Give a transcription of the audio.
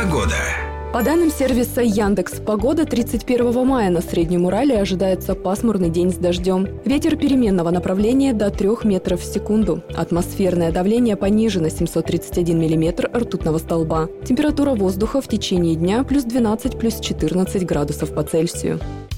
Погода. По данным сервиса Яндекс.Погода, 31 мая на Среднем Урале ожидается пасмурный день с дождем. Ветер переменного направления до 3 метров в секунду. Атмосферное давление понижено 731 миллиметр ртутного столба. Температура воздуха в течение дня +12, +14 градусов по Цельсию.